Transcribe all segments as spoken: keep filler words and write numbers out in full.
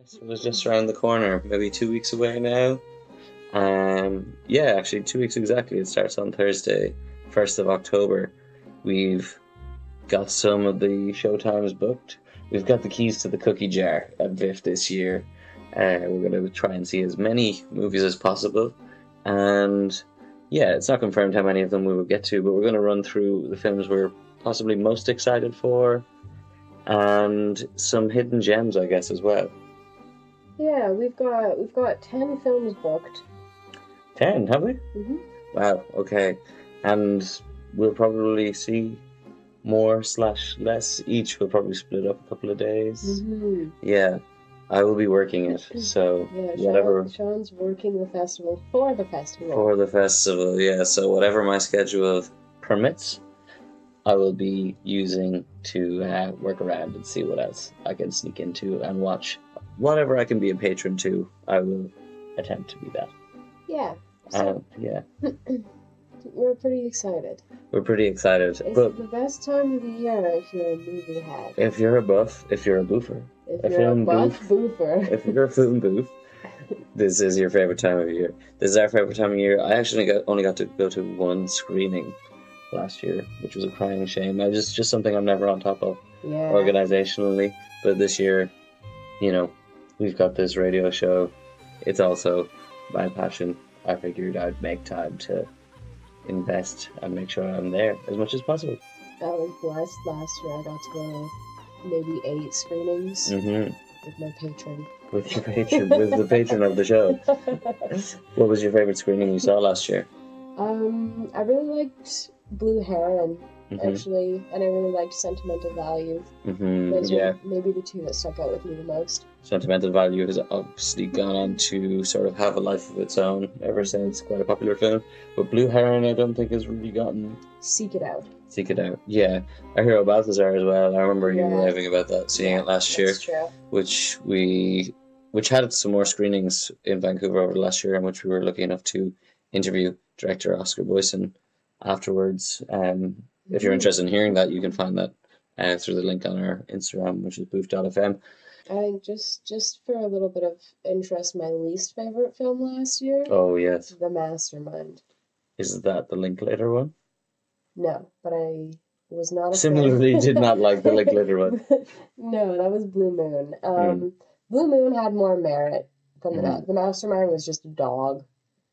It was just around the corner, maybe two weeks away now. Um, yeah, actually, two weeks exactly. It starts on Thursday, first of October. We've got some of the showtimes booked. We've got the keys to the cookie jar at VIFF this year. Uh, we're going to try and see as many movies as possible. And yeah, it's not confirmed how many of them we will get to, but we're going to run through the films we're possibly most excited for and some hidden gems, I guess, as well. Yeah, we've got we've got ten films booked. Ten, have we? Mm-hmm. Wow, okay. And we'll probably see more slash less each. We'll probably split up a couple of days. Mm-hmm. Yeah, I will be working it, so yeah, whatever. Sean, Sean's working the festival for the festival. For the festival, yeah. So whatever my schedule permits, I will be using to uh, work around and see what else I can sneak into and watch. Whatever I can be a patron to, I will attempt to be that. Yeah. So, um, yeah. We're pretty excited. We're pretty excited. It's but the best time of the year if you're a movie head. If you're a buff, if you're a boofer. If a you're a buff boof, boofer. If you're a film boof, this is your favorite time of year. This is our favorite time of year. I actually got, only got to go to one screening last year, which was a crying shame. I just just something I'm never on top of yeah. organizationally. But this year, you know, we've got this radio show. It's also my passion. I figured I'd make time to invest and make sure I'm there as much as possible. I was blessed last year. I got to go to maybe eight screenings mm-hmm. with my patron. With your patron, with the patron of the show. What was your favorite screening you saw last year? Um, I really liked Blue Heron, mm-hmm. actually, and I really liked Sentimental Value. Mm-hmm. Those yeah. are maybe the two that stuck out with me the most. Sentimental Value has obviously gone on to sort of have a life of its own ever since. Quite a popular film. But Blue Heron, I don't think has really gotten... Seek it out. Seek it out, yeah. Our hero Balthazar as well. I remember yeah. you raving about that, seeing yeah, it last year. That's true. Which we... Which had some more screenings in Vancouver over the last year, in which we were lucky enough to interview director Oscar Boyson afterwards. Um, mm-hmm. If you're interested in hearing that, you can find that uh, through the link on our Instagram, which is boof dot f m. I think just just for a little bit of interest, my least favorite film last year. Oh yes, The Mastermind. Is that the Linklater one? No, but I was not a similarly did not like the Linklater one. No, that was Blue Moon. Um, mm. Blue Moon had more merit than mm. the the Mastermind was just a dog.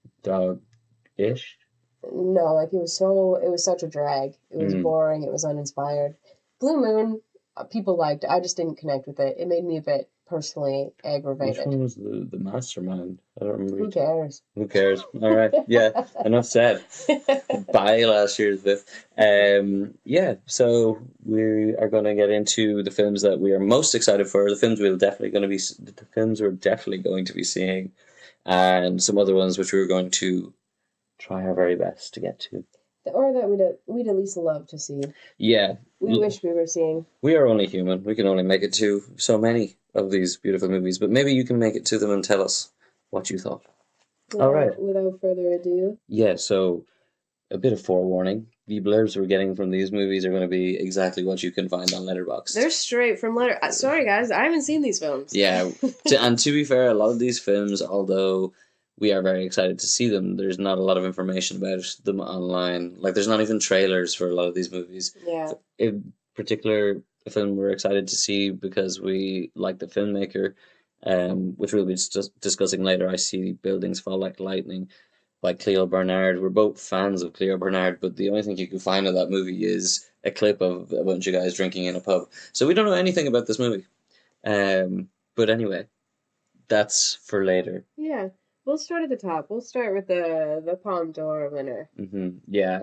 Dog-ish. No, like it was so it was such a drag. It was mm. boring. It was uninspired. Blue Moon. People liked it. I just didn't connect with it. It made me a bit personally aggravated. Which one was the, the Mastermind? I don't remember. Who cares? Who cares? All right. Yeah. Enough said. Bye last year's VIFF. Um, yeah. So we are going to get into the films that we are most excited for. The films we're definitely going to be. The films we're definitely going to be seeing, and some other ones which we're going to try our very best to get to. Or that we'd we'd at least love to see. Yeah. We L- wish we were seeing. We are only human. We can only make it to so many of these beautiful movies, but maybe you can make it to them and tell us what you thought. Without, All right. Without further ado. Yeah, so a bit of forewarning. The blurbs we're getting from these movies are going to be exactly what you can find on Letterboxd. They're straight from Letter... Sorry, guys. I haven't seen these films. Yeah. to, and to be fair, a lot of these films, although... we are very excited to see them. There's not a lot of information about them online. Like, there's not even trailers for a lot of these movies. Yeah. In particular, a film we're excited to see because we like the filmmaker, um, which we'll be dis- discussing later. I See Buildings Fall Like Lightning by Cleo Bernard. We're both fans of Cleo Bernard, but the only thing you can find of that movie is a clip of a bunch of guys drinking in a pub. So we don't know anything about this movie. Um, but anyway, that's for later. Yeah. We'll start at the top. We'll start with the the Palme d'Or winner. Mm-hmm. Yeah.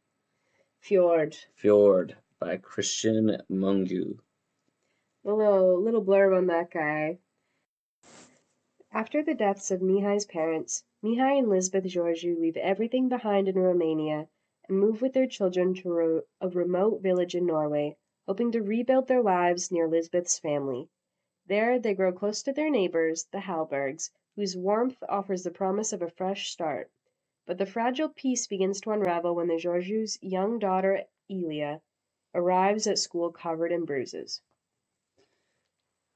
Fjord. Fjord by Christian Mungiu. A little little blurb on that guy. After the deaths of Mihai's parents, Mihai and Lisbeth Georgiou leave everything behind in Romania and move with their children to ro- a remote village in Norway, hoping to rebuild their lives near Lisbeth's family. There, they grow close to their neighbors, the Hallbergs, whose warmth offers the promise of a fresh start. But the fragile peace begins to unravel when the Georgiou's young daughter, Elia, arrives at school covered in bruises.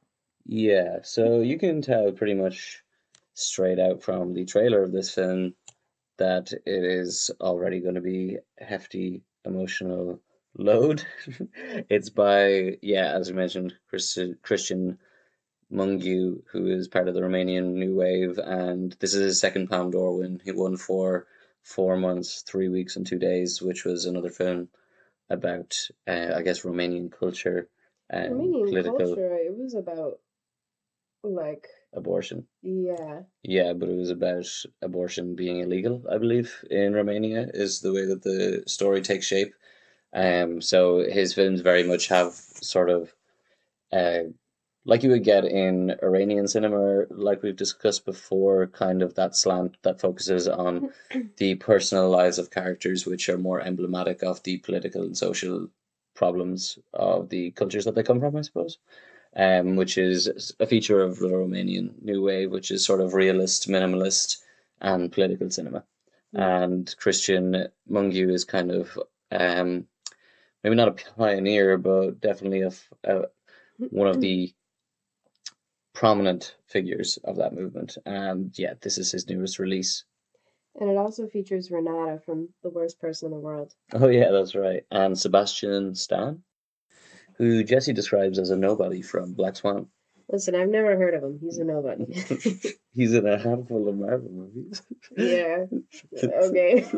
Yeah, so you can tell pretty much straight out from the trailer of this film that it is already going to be hefty emotional load. It's by, yeah, as you mentioned, Chris, Christian Mungiu, who is part of the Romanian New Wave, and this is his second Palme d'Or win. He won for Four Months, Three Weeks, and Two Days, which was another film about, uh, I guess, Romanian culture and Romanian political culture, it was about, like, abortion. yeah. Yeah, but it was about abortion being illegal, I believe, in Romania, is the way that the story takes shape. Um, so his films very much have sort of uh, like you would get in Iranian cinema, like we've discussed before, kind of that slant that focuses on the personal lives of characters, which are more emblematic of the political and social problems of the cultures that they come from, I suppose. Um, which is a feature of the Romanian New Wave, which is sort of realist, minimalist, and political cinema. Mm. And Christian Mungiu is kind of um, maybe not a pioneer, but definitely a, f- a- one of the prominent figures of that movement. And yeah, this is his newest release. And it also features Renata from The Worst Person in the World. Oh yeah, that's right. And Sebastian Stan, who Jesse describes as a nobody from Black Swan. Listen, I've never heard of him. He's a nobody. He's in a handful of Marvel movies. Yeah. Okay.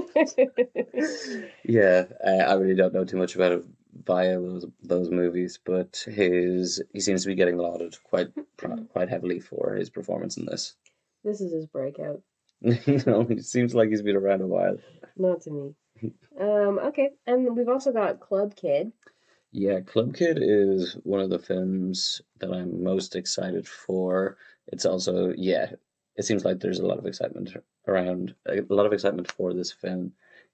Yeah, I, I really don't know too much about it via those those movies, but his he seems to be getting lauded quite pro- quite heavily for his performance in this. This is his breakout. No, it seems like he's been around a while. Not to me. Um, okay. And we've also got Club Kid. Yeah, Club Kid is one of the films that I'm most excited for. It's also, yeah, it seems like there's a lot of excitement around, a lot of excitement for this film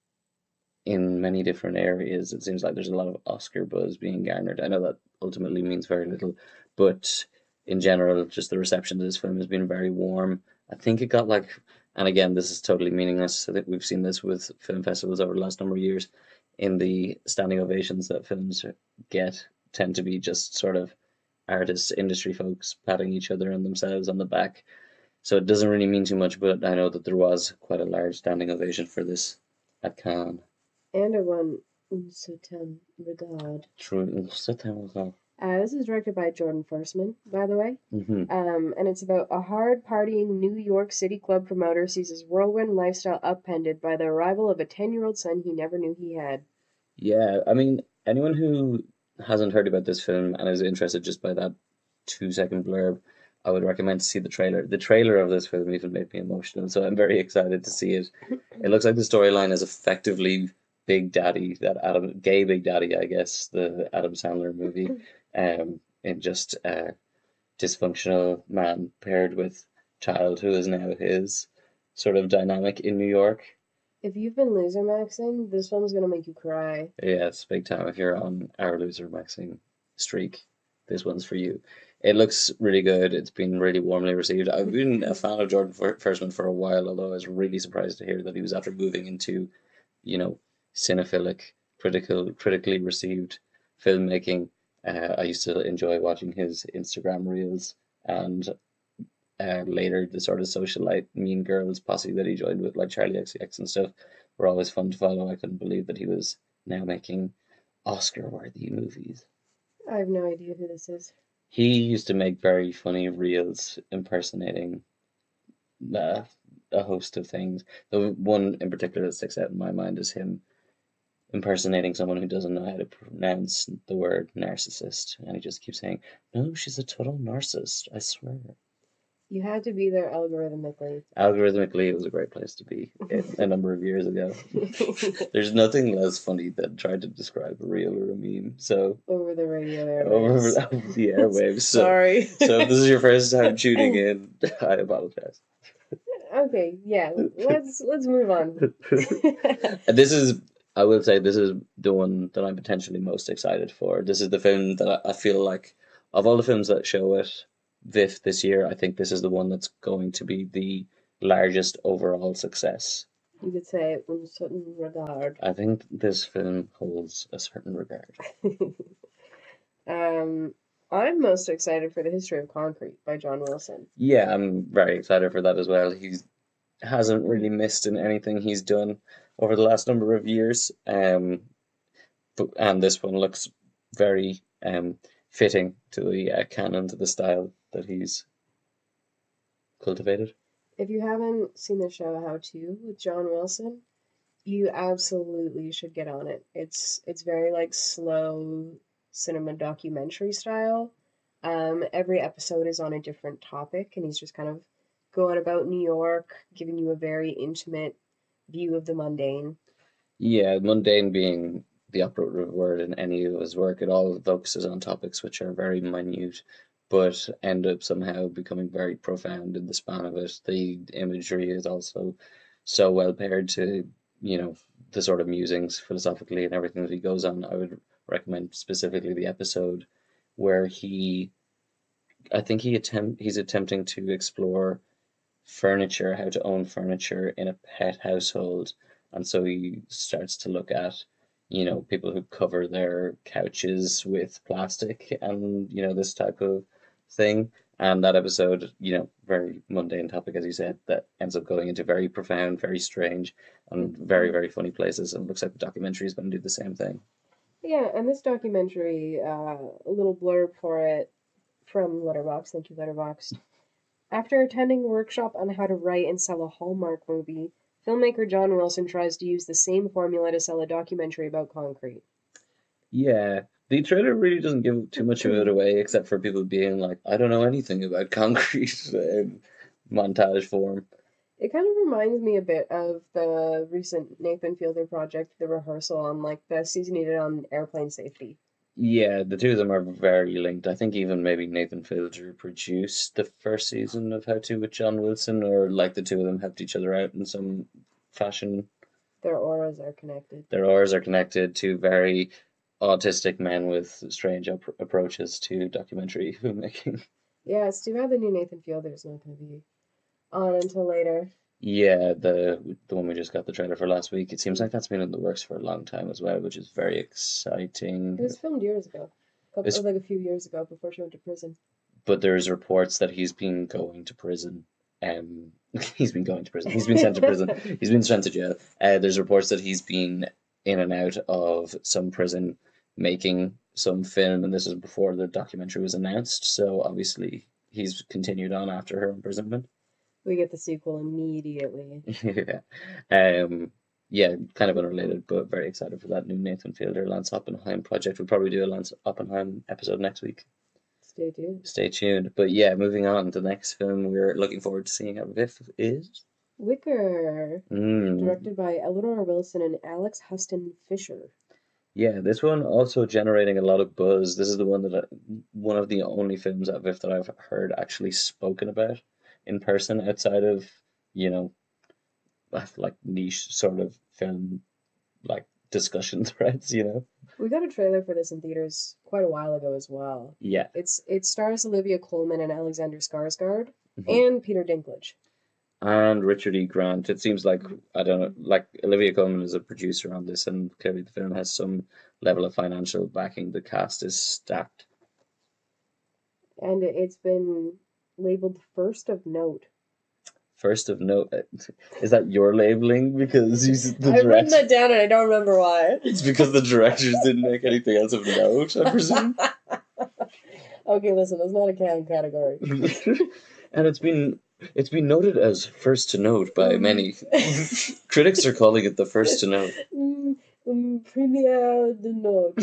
in many different areas. It seems like there's a lot of Oscar buzz being garnered. I know that ultimately means very little, but in general, just the reception to this film has been very warm. I think it got like, and again, this is totally meaningless. I think we've seen this with film festivals over the last number of years. In the standing ovations that films get, tend to be just sort of artists, industry folks patting each other and themselves on the back. So it doesn't really mean too much, but I know that there was quite a large standing ovation for this at Cannes. And it won Un Certain Regard. True. September. Uh, this is directed by Jordan Forsman, by the way. Mm-hmm. Um, and it's about a hard partying New York City club promoter sees his whirlwind lifestyle upended by the arrival of a ten year old son he never knew he had. Yeah, I mean, anyone who hasn't heard about this film and is interested just by that two second blurb, I would recommend to see the trailer. The trailer of this film even made me emotional, so I'm very excited to see it. It looks like the storyline is effectively Big Daddy, that Adam, gay Big Daddy, I guess, the Adam Sandler movie, um, in just a dysfunctional man paired with child who is now his sort of dynamic in New York. If you've been loser maxing, this film's gonna make you cry. Yeah, it's big time. If you're on our loser maxing streak, this one's for you. It looks really good. It's been really warmly received. I've been a fan of Jordan Fer- Firstman for a while, although I was really surprised to hear that he was after moving into, you know, cinephilic, critical, critically received filmmaking. Uh, I used to enjoy watching his Instagram reels and uh, later the sort of socialite Mean Girls posse that he joined with, like Charlie X C X and stuff, were always fun to follow. I couldn't believe that he was now making Oscar-worthy movies. I have no idea who this is. He used to make very funny reels impersonating uh, a host of things. The one in particular that sticks out in my mind is him impersonating someone who doesn't know how to pronounce the word narcissist, and he just keeps saying, "No, she's a total narcissist. I swear." You had to be there algorithmically. Algorithmically, it was a great place to be a number of years ago. There's nothing less funny than trying to describe a reel or a meme. So Over the radio airwaves. over, over the airwaves. So, Sorry. so if this is your first time tuning in, I apologize. Okay, yeah, let's let's move on. And this is, I will say, this is the one that I'm potentially most excited for. This is the film that I, I feel like, of all the films that show at V I F this year, I think this is the one that's going to be the largest overall success. You could say it in a certain regard. I think this film holds a certain regard. um, I'm most excited for The History of Concrete by John Wilson. Yeah, I'm very excited for that as well. He hasn't really missed in anything he's done over the last number of years. Um, but, and this one looks very um, fitting to the uh, canon, to the style that he's cultivated. If you haven't seen the show How To with John Wilson, you absolutely should get on it. It's it's very like slow cinema documentary style. Um, every episode is on a different topic, and he's just kind of going about New York, giving you a very intimate view of the mundane. Yeah, mundane being the operative word in any of his work, it all focuses on topics which are very minute, but end up somehow becoming very profound in the span of it. The imagery is also so well paired to, you know, the sort of musings philosophically and everything that he goes on. I would recommend specifically the episode where he, I think he attempt he's attempting to explore furniture, how to own furniture in a pet household. And so he starts to look at, you know, people who cover their couches with plastic and, you know, this type of thing. And that episode, you know, very mundane topic, as you said, that ends up going into very profound, very strange, and very, very funny places. And looks like the documentary is going to do the same thing. Yeah, and this documentary, uh, a little blurb for it from Letterboxd. Thank you, Letterboxd. After attending a workshop on how to write and sell a Hallmark movie, filmmaker John Wilson tries to use the same formula to sell a documentary about concrete. Yeah, the trailer really doesn't give too much of it away, except for people being like, I don't know anything about concrete in montage form. It kind of reminds me a bit of the recent Nathan Fielder project, The Rehearsal, on like the season he did on airplane safety. Yeah, the two of them are very linked. I think even maybe Nathan Fielder produced the first season of How To with John Wilson, or like the two of them helped each other out in some fashion. Their auras are connected. Their auras are connected to very autistic men with strange ap- approaches to documentary filmmaking. Yeah, it's too bad the new Nathan Fielder is not going to be on until later. Yeah, the the one we just got the trailer for last week. It seems like that's been in the works for a long time as well, which is very exciting. It was filmed years ago, couple, It's, like a few years ago before she went to prison. but there's reports that he's been going to prison. Um, he's been going to prison. He's been sent to prison. He's been sent to jail. Uh, there's reports that he's been in and out of some prison making some film, and this was before the documentary was announced. So obviously he's continued on after her imprisonment. We get the sequel immediately. Yeah. Um, yeah, kind of unrelated, but very excited for that new Nathan Fielder Lance Oppenheim project. We'll probably do a Lance Oppenheim episode next week. Stay tuned. Stay tuned. But yeah, moving on, the next film we're looking forward to seeing at VIFF is Wicker, mm. directed by Eleanor Wilson and Alex Huston Fisher. Yeah, this one also generating a lot of buzz. This is the one that I, one of the only films at VIFF that I've heard actually spoken about in person outside of, you know, like niche sort of film like discussion threads, you know. We got a trailer for this in theaters quite a while ago as well. Yeah. It's it stars Olivia Colman and Alexander Skarsgård Mhm. and Peter Dinklage. And Richard E. Grant. It seems like I don't know, like Olivia Colman is a producer on this, and clearly the film has some level of financial backing. The cast is stacked. And it's been labeled first of note. First of note, is that your labeling? Because you, the I've direct... written that down and I don't remember why. It's because the directors didn't make anything else of note, I presume. Okay, listen, that's not a canon category. And it's been it's been noted as first to note by many. Critics are calling it the first to note. Mm, mm, Premiere de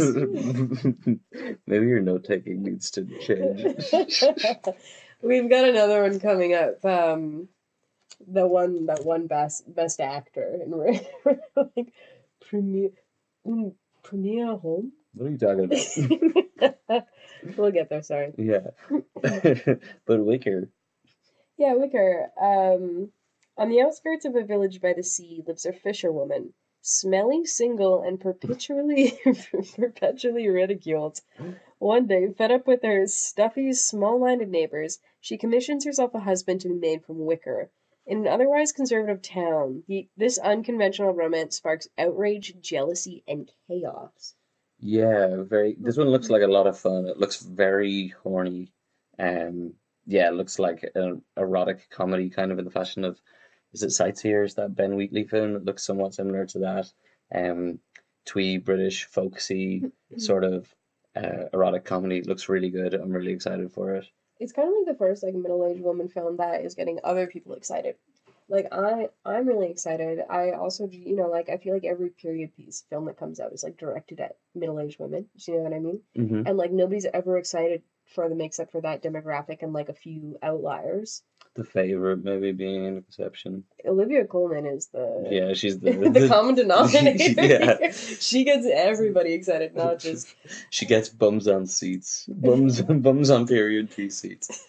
notes. Maybe your note taking needs to change. We've got another one coming up. Um, the one that won best best actor, and we're, we're like premiere um, premiere home. What are you talking about? We'll get there. Sorry. Yeah, but Wicker. Yeah, Wicker. Um, on the outskirts of a village by the sea lives a fisherwoman, smelly, single, and perpetually perpetually ridiculed. One day, fed up with her stuffy, small-minded neighbors, she commissions herself a husband to be made from wicker. In an otherwise conservative town, the, this unconventional romance sparks outrage, jealousy, and chaos. Yeah, very. This one looks like a lot of fun. It looks very horny. Um, yeah, it looks like an erotic comedy, kind of in the fashion of, is it Sightseers, that Ben Wheatley film? It looks somewhat similar to that. Um, twee British folksy sort of uh, erotic comedy. It looks really good. I'm really excited for it. It's kind of like the first like middle-aged woman film that is getting other people excited. Like I I'm really excited. I also you know like I feel like every period piece film that comes out is like directed at middle-aged women. Do you know what I mean? Hmm. And like nobody's ever excited for them except for that demographic and like a few outliers. The favorite maybe being an exception. Olivia Colman is the Yeah, she's the the the common denominator yeah. here. She gets everybody excited, not just She gets bums on seats, bums bums on period piece seats.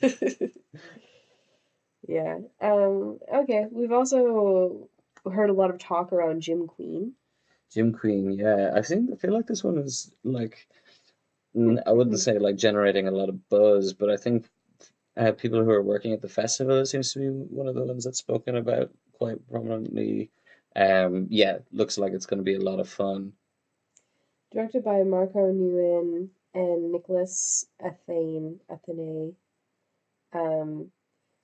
yeah. Um, okay. We've also heard a lot of talk around Jim Queen. Jim Queen, yeah, I think I feel like this one is like n- I wouldn't say like generating a lot of buzz, but I think uh, people who are working at the festival it seems to be one of the ones that's spoken about quite prominently. Um, yeah, looks like it's going to be a lot of fun. Directed by Marco Nguyen and Nicholas Athane, Athene. Um,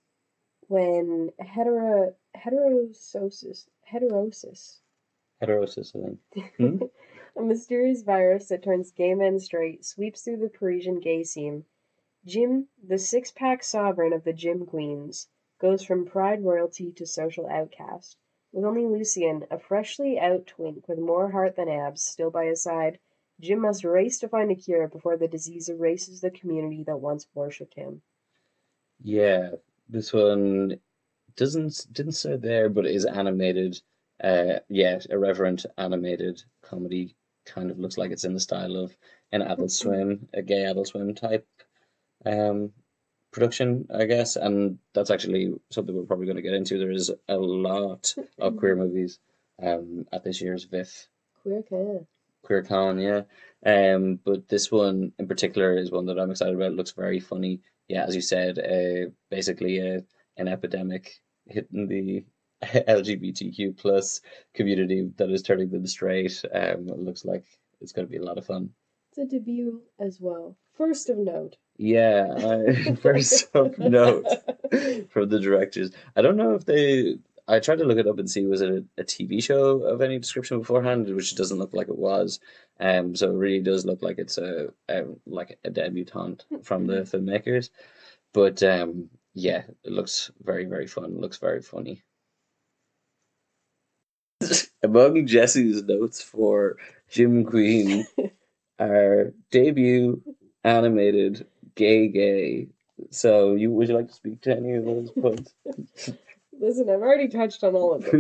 when hetero heterosis heterosis Heterosis, I think. Hmm? a mysterious virus that turns gay men straight sweeps through the Parisian gay scene. Jim, the six-pack sovereign of the Gym Queens, goes from pride royalty to social outcast. With only Lucien, a freshly out twink with more heart than abs, still by his side, Jim must race to find a cure before the disease erases the community that once worshipped him. Yeah, this one doesn't didn't say there, but is animated. Uh, yeah, irreverent animated comedy. Kind of looks like it's in the style of an Adult Swim, a gay Adult Swim type um production, I guess. And that's actually something we're probably going to get into. There is a lot of queer movies um at this year's VIFF Queer can. QueerCon, yeah. Um, but this one in particular is one that I'm excited about. It looks very funny. Yeah, as you said, uh, basically a, an epidemic hitting the L G B T Q plus community that is turning them straight. Um, it looks like it's going to be a lot of fun. It's a debut as well. First of note. Yeah, I, first of note from the directors. I don't know if they. I tried to look it up and see was it a, a T V show of any description beforehand, which it doesn't look like it was. Um, so it really does look like it's a, a like a debutante from the filmmakers. But um, yeah, it looks very very fun. It looks very funny. Among Jesse's notes for Jim Queen are debut animated gay gay. So you would you like to speak to any of those points? Listen, I've already touched on all of them.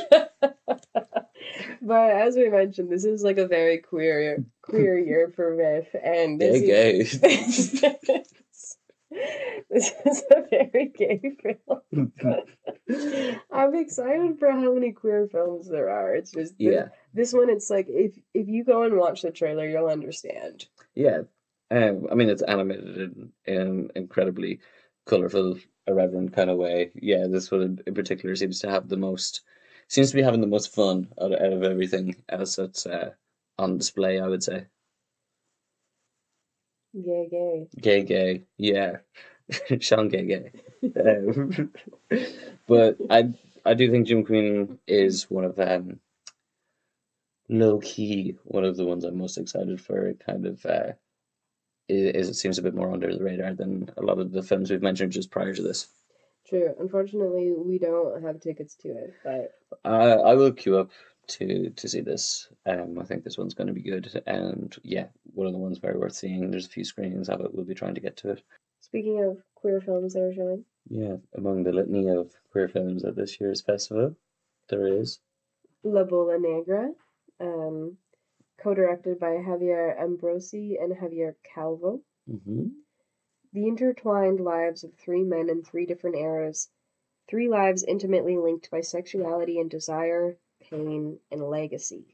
But as we mentioned, this is like a very queer queer year for VIFF, and this Gay is gay. this is a very gay film. I'm excited for how many queer films there are. It's just this, Yeah, this one. It's like if if you go and watch the trailer, you'll understand. yeah. Um, I mean, it's animated in, in an incredibly colorful, irreverent kind of way. Yeah, this one in particular seems to have the most, seems to be having the most fun out of, out of everything else that's uh, on display, I would say. Gay, gay. Gay, gay, yeah. Sean Gay, gay. Um, but I, I do think Jim Queen is one of um, low key one of the ones I'm most excited for. It kind of uh, is, it seems a bit more under the radar than a lot of the films we've mentioned just prior to this. True. Unfortunately, we don't have tickets to it, but I I will queue up to to see this. Um, I think this one's going to be good, and yeah, one of the ones very worth seeing. There's a few screenings of it. We'll be trying to get to it. speaking of queer films that are showing, Yeah, among the litany of queer films at this year's festival, there is. La Bola Negra, um, co-directed by Javier Ambrosi and Javier Calvo. Hmm. The intertwined lives of three men in three different eras, three lives intimately linked by sexuality and desire, pain, and legacy.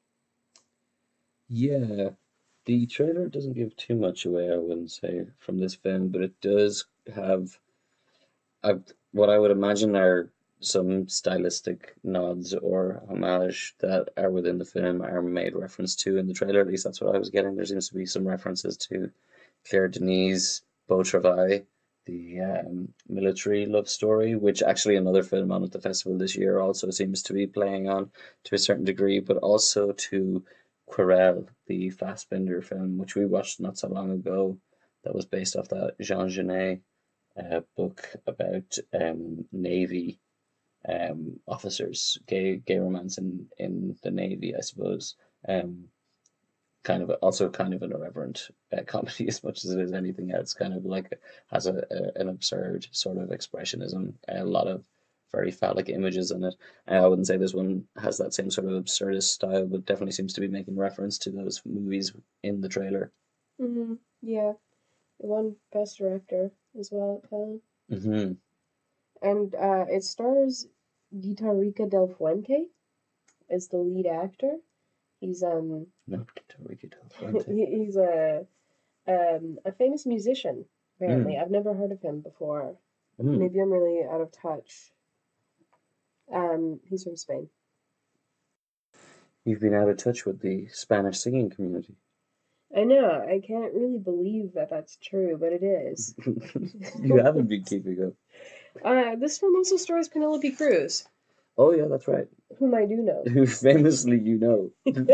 Yeah, the trailer doesn't give too much away, I wouldn't say, from this film, but it does have I what I would imagine are some stylistic nods or homage that are within the film are made reference to in the trailer. At least that's what I was getting. There seems to be some references to Claire Denis, Beau Travail, the um, military love story, which actually another film on at the festival this year also seems to be playing on to a certain degree, but also to Querelle, the Fassbinder film, which we watched not so long ago, that was based off that Jean Genet uh, book about um, Navy um, officers, gay gay romance in in the Navy, I suppose. Um, kind of also kind of an irreverent uh, comedy as much as it is anything else. Kind of like has a, a an absurd sort of expressionism, a lot of very phallic images in it. I wouldn't say this one has that same sort of absurdist style, but definitely seems to be making reference to those movies in the trailer. Hmm. Yeah, it won Best Director as well at Cannes. Mm-hmm. And uh, it stars Guitarrica Del Fuente as the lead actor. He's um Not Ricky Del Fuente. he, he's a um a famous musician, apparently. Mm. I've never heard of him before. Mm. Maybe I'm really out of touch. Um, he's from Spain. You've been out of touch with the Spanish singing community. I know, I can't really believe that that's true, but it is. You haven't been keeping up. Uh, this film also stars Penelope Cruz, Oh yeah, that's right. whom I do know. Who famously you know.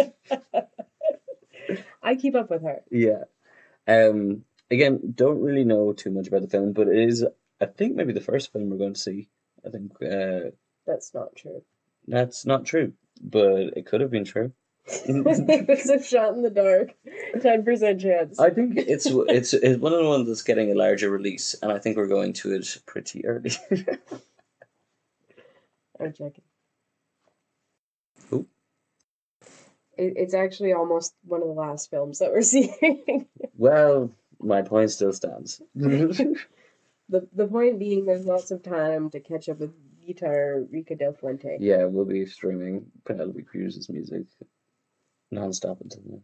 I keep up with her. Yeah. Um. Again, don't really know too much about the film, but it is, I think, maybe the first film we're going to see. I think uh, That's not true. that's not true, but it could have been true. It's a shot in the dark, ten percent chance. I think it's it's it's one of the ones that's getting a larger release, and I think we're going to it pretty early. I'm checking. Ooh. It, it's actually almost one of the last films that we're seeing. Well, my point still stands. the The point being, there's lots of time to catch up with Guitarrica Del Fuente. Yeah, we'll be streaming Penelope Cruz's music non-stop until then.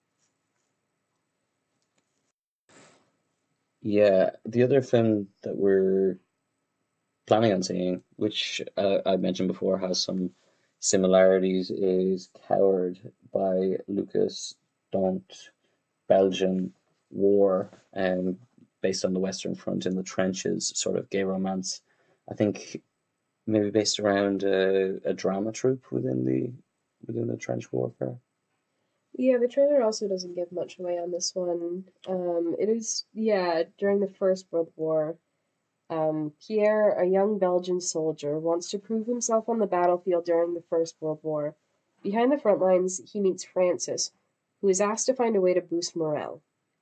Yeah, the other film that we're planning on seeing, which uh, I mentioned before has some similarities, is Coward by Lucas Dont, Belgian war, um, based on the Western Front in the trenches, sort of gay romance. I think maybe based around a, a drama troupe within the within the trench warfare. Yeah, the trailer also doesn't give much away on this one. Um, it is, yeah, during the First World War. Um, Pierre, a young Belgian soldier, wants to prove himself on the battlefield during the First World War. Behind the front lines, he meets Francis, who is asked to find a way to boost morale.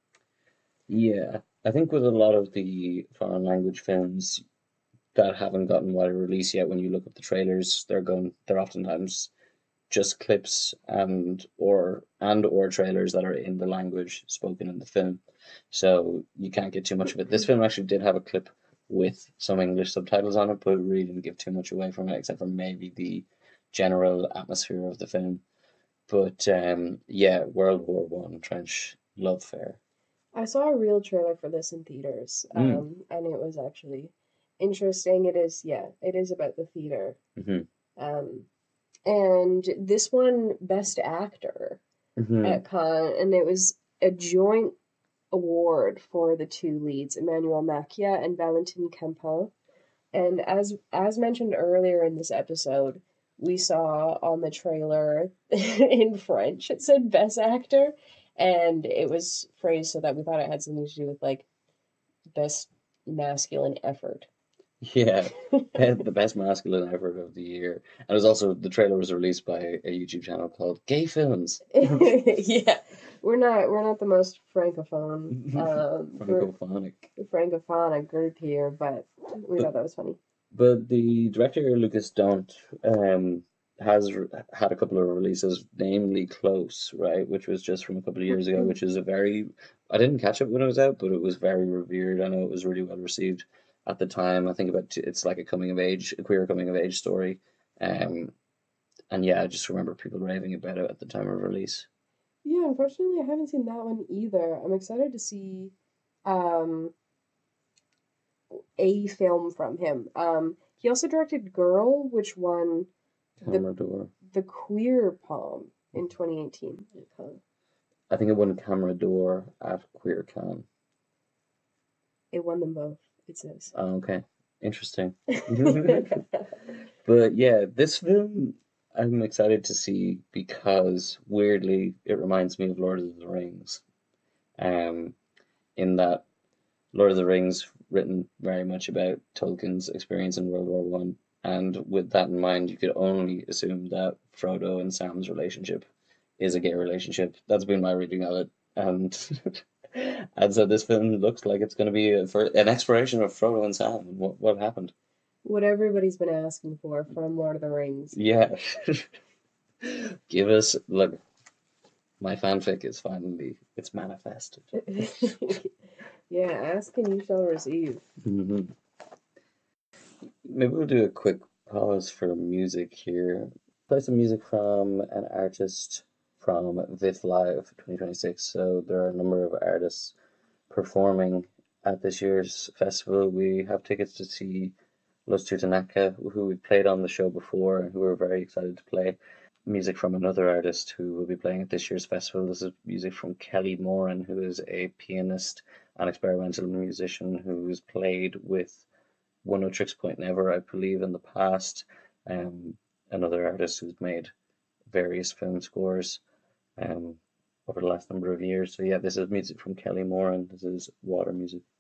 Yeah, I think with a lot of the foreign language films that haven't gotten wide release yet, when you look at the trailers, they're going they're oftentimes just clips and or and or trailers that are in the language spoken in the film. So you can't get too much of it. This film actually did have a clip with some English subtitles on it, but it really didn't give too much away from it, except for maybe the general atmosphere of the film. But um, yeah, World War One trench love fair. I saw a real trailer for this in theaters, Mm. um, and it was actually interesting. It is, yeah, it is about the theater. Mm-hmm. Um, and this one, Best Actor Mm-hmm. at Cannes, and it was a joint award for the two leads, Emmanuel Macchia and Valentin Campeau. And as as mentioned earlier in this episode, we saw on the trailer in French it said Best Actor, and it was phrased so that we thought it had something to do with like best masculine effort. Yeah, the best masculine effort of the year. And it was also the trailer was released by a YouTube channel called Gay Films. Yeah, we're not we're not the most francophone, um, Francophonic. francophonic group here, but we But, thought that was funny. but the director Lucas Dont um has r- had a couple of releases, namely Close, right, which was just from a couple of years ago, which is a very I didn't catch it when it was out, but it was very revered. I know it was really well received at the time. I think about t- it's like a coming of age, a queer coming of age story. Um, and yeah, I just remember people raving about it at the time of release. Yeah, unfortunately, I haven't seen that one either. I'm excited to see um, a film from him. Um, he also directed Girl, which won the Camera Door. the Queer Palm in twenty eighteen. I think it won Camera Door at Queer Con. It won them both, it says. Oh, okay. Interesting. But yeah, this film I'm excited to see because weirdly it reminds me of Lord of the Rings. Um, in that Lord of the Rings written very much about Tolkien's experience in World War One, and with that in mind, you could only assume that Frodo and Sam's relationship is a gay relationship. That's been my reading of it, and and so this film looks like it's going to be a, for an exploration of Frodo and Sam and what what happened. What everybody's been asking for from Lord of the Rings. Yeah, give us look. My fanfic is finally it's manifested. Yeah, ask and you shall receive. hmm Maybe we'll do a quick pause for music here. Play some music from an artist from VIFF Live twenty twenty-six. So there are a number of artists performing at this year's festival. We have tickets to see Los Tutanaka, who we played on the show before and who we're very excited to play. Music from another artist who will be playing at this year's festival. This is music from Kelly Moran, who is a pianist and experimental musician who's played with Oneohtrix Point Never, I believe, in the past. Um, another artist who's made various film scores um, over the last number of years. So yeah, this is music from Kelly Moran. This is Water Music.